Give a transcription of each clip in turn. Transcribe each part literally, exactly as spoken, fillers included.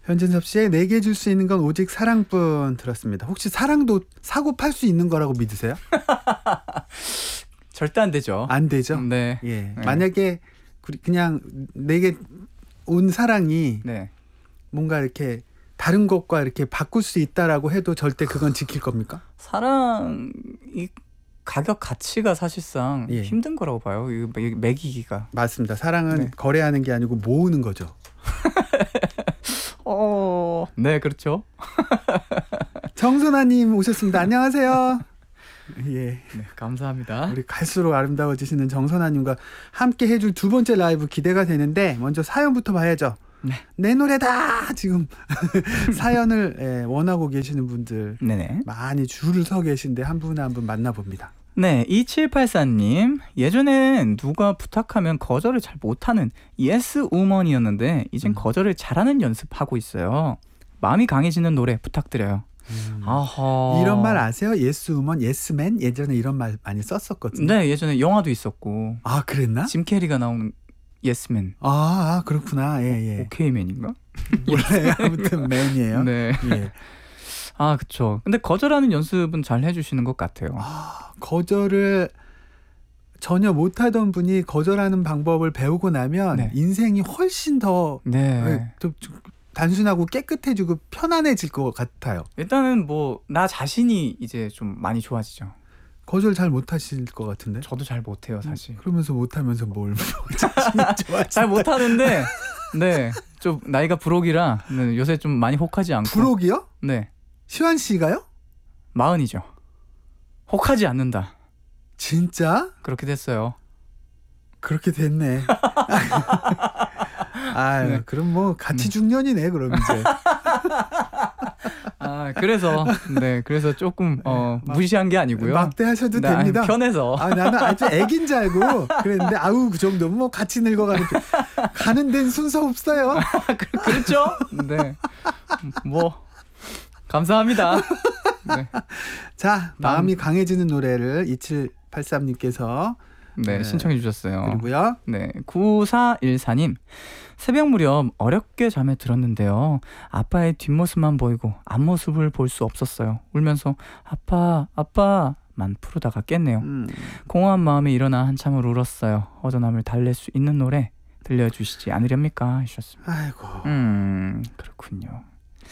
현진섭 씨의 내게 줄 수 있는 건 오직 사랑뿐 들었습니다. 혹시 사랑도 사고 팔 수 있는 거라고 믿으세요? 절대 안 되죠. 안 되죠? 네. 예. 네. 만약에 그냥 내게 온 사랑이 네. 뭔가 이렇게 다른 것과 이렇게 바꿀 수 있다라고 해도 절대 그건 지킬 겁니까? 사랑 이 가격 가치가 사실상 예. 힘든 거라고 봐요. 이거 매- 매기기가. 맞습니다. 사랑은 네. 거래하는 게 아니고 모으는 거죠. 어, 네, 그렇죠. 정선아님 오셨습니다. 안녕하세요. 예, 네, 감사합니다. 우리 갈수록 아름다워지시는 정선아님과 함께 해줄 두 번째 라이브 기대가 되는데 먼저 사연부터 봐야죠. 네. 내 노래다 지금 사연을 예, 원하고 계시는 분들 네네. 많이 줄을 서 계신데 한 분 한 분 만나봅니다. 네, 이칠팔사님. 예전엔 누가 부탁하면 거절을 잘 못하는 예스 우먼이었는데 이젠 음. 거절을 잘하는 연습하고 있어요. 마음이 강해지는 노래 부탁드려요. 음. 아하. 이런 말 아세요? 예스 우먼, 예스맨 예전에 이런 말 많이 썼었거든요. 네, 예전에 영화도 있었고 아 그랬나? 짐 캐리가 나오는 예스맨. 아, 아 그렇구나. 예 예. 오케이맨인가? 몰라요. 아무튼 맨이에요. 네. 예. 아, 그쵸. 근데 거절하는 연습은 잘 해주시는 것 같아요. 아, 거절을 전혀 못하던 분이 거절하는 방법을 배우고 나면 네. 인생이 훨씬 더 네. 좀 단순하고 깨끗해지고 편안해질 것 같아요. 일단은 뭐 나 자신이 이제 좀 많이 좋아지죠. 거절 잘 못하실 것 같은데? 저도 잘 못해요, 사실. 그러면서 못하면서 뭘 자신이 좋아지? 잘 못하는데, 네, 좀 나이가 부록이라 네, 요새 좀 많이 혹하지 않고. 부록이요? 네, 시환 씨가요? 마흔이죠. 혹하지 않는다. 진짜? 그렇게 됐어요. 그렇게 됐네. 아, 네. 그럼 뭐 같이 중년이네 그럼 이제. 아, 그래서 네, 그래서 조금 어, 무시한 게 아니고요. 막대하셔도 네, 됩니다. 편해서. 아, 나는 아주 애긴 줄 알고 그랬는데 아우 그 정도면 뭐 같이 늙어가는 가는 데는 순서 없어요. 그, 그렇죠? 네, 뭐 감사합니다. 네, 자, 마음이 강해지는 노래를 이칠팔삼님께서 네, 네. 신청해 주셨어요. 그리고요. 네, 구사일사님. 새벽 무렵 어렵게 잠에 들었는데요. 아빠의 뒷모습만 보이고 앞모습을 볼 수 없었어요. 울면서 아빠, 아빠만 부르다가 깼네요. 음. 공허한 마음에 일어나 한참을 울었어요. 허전함을 달랠 수 있는 노래 들려주시지 않으렵니까? 하셨습니다. 아이고. 음, 그렇군요.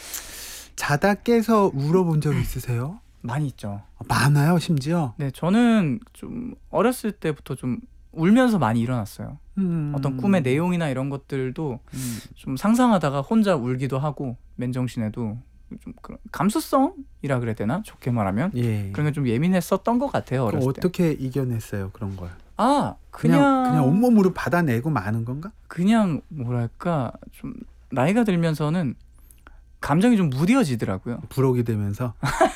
자다 깨서 울어본 적 있으세요? 많이 있죠. 많아요, 심지어. 네, 저는 좀 어렸을 때부터 좀 울면서 많이 일어났어요. 음. 어떤 꿈의 내용이나 이런 것들도 음. 좀 상상하다가 혼자 울기도 하고 맨정신에도 좀 그런 감수성이라 그래야 되나? 좋게 말하면 예. 그런 게 좀 예민했었던 것 같아요. 그럼 어렸을 때. 어떻게 이겨냈어요, 그런 걸? 아, 그냥 그냥 그냥 온몸으로 받아내고 마는 건가? 그냥 뭐랄까 좀 나이가 들면서는 감정이 좀 무뎌지더라고요. 부록이 되면서.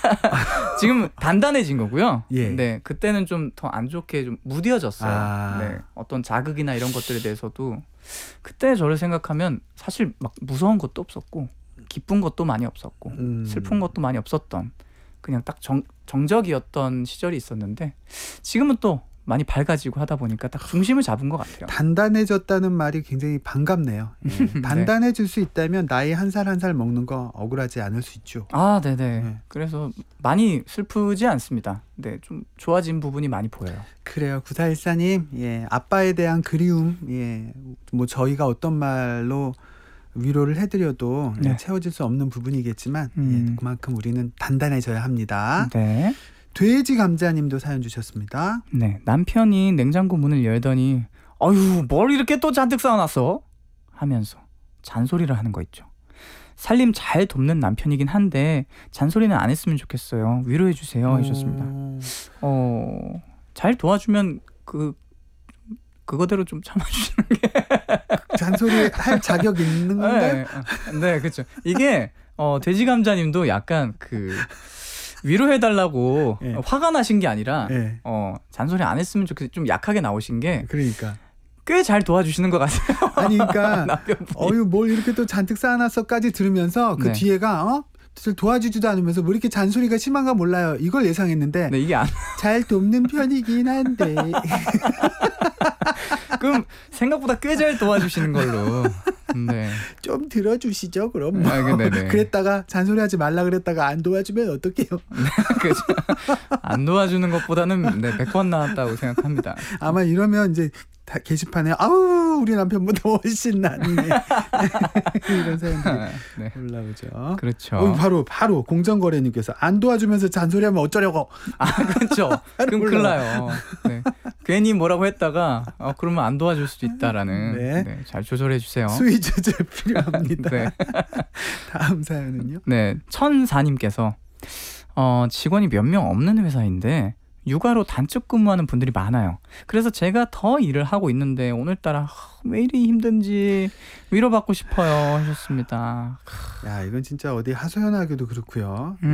지금 단단해진 거고요. 예. 네, 그때는 좀 더 안 좋게 좀 무뎌졌어요. 아. 네, 어떤 자극이나 이런 것들에 대해서도 그때 저를 생각하면 사실 막 무서운 것도 없었고 기쁜 것도 많이 없었고 음. 슬픈 것도 많이 없었던 그냥 딱 정, 정적이었던 시절이 있었는데 지금은 또 많이 밝아지고 하다 보니까 딱 중심을 잡은 것 같아요. 단단해졌다는 말이 굉장히 반갑네요. 예. 네. 단단해질 수 있다면 나이 한 살 한 살 먹는 거 억울하지 않을 수 있죠. 아, 네네. 네. 그래서 많이 슬프지 않습니다. 네, 좀 좋아진 부분이 많이 보여요. 그래요. 구사일사님, 예, 아빠에 대한 그리움, 예, 뭐 저희가 어떤 말로 위로를 해드려도 예, 네. 채워질 수 없는 부분이겠지만 음. 예, 그만큼 우리는 단단해져야 합니다. 네. 돼지 감자님도 사연 주셨습니다. 네, 남편이 냉장고 문을 열더니 어휴, 뭘 이렇게 또 잔뜩 쌓아놨어? 하면서 잔소리를 하는 거 있죠. 살림 잘 돕는 남편이긴 한데 잔소리는 안 했으면 좋겠어요. 위로해 주세요. 하셨습니다. 오. 어, 잘 도와주면 그 그거대로 좀 참아주시는 게 잔소리 할 자격 있는 건가요? 네, 네, 그렇죠. 이게 어, 돼지 감자님도 약간 그 위로해달라고 예. 화가 나신 게 아니라 예. 어, 잔소리 안 했으면 좋겠어. 좀 약하게 나오신 게 그러니까. 꽤 잘 도와주시는 것 같아요. 아니 그러니까 남편분이. 어유 뭘 이렇게 또 잔뜩 쌓아놨어까지 들으면서 그 네. 뒤에가 어? 도와주지도 않으면서 뭐 이렇게 잔소리가 심한가 몰라요. 이걸 예상했는데 네, 이게 안. 잘 돕는 편이긴 한데 그럼 생각보다 꽤 잘 도와주시는 걸로. 네. 좀 들어주시죠 그럼. 뭐. 아, 네네. 그랬다가 잔소리하지 말라 그랬다가 안 도와주면 어떡해요. 그죠. 안 도와주는 것보다는 네, 백 번 나았다고 생각합니다. 아마 이러면 이제 다 게시판에 아우 우리 남편보다 훨씬 낫네 이런 사람들이 네. 올라오죠. 그렇죠. 어, 바로 바로 공정거래님께서 안 도와주면서 잔소리하면 어쩌려고. 아, 그렇죠. 그럼 큰일 나요. 네. 괜히 뭐라고 했다가 어, 그러면 안 도와줄 수도 있다라는. 네. 네, 잘 조절해 주세요. 수위 조절 필요합니다. 네. 다음 사연은요. 네, 천사님께서 어, 직원이 몇 명 없는 회사인데 육아로 단축 근무하는 분들이 많아요. 그래서 제가 더 일을 하고 있는데 오늘따라 하, 왜 이리 힘든지 위로받고 싶어요 하셨습니다. 야 이건 진짜 어디 하소연하기도 그렇고요. 음.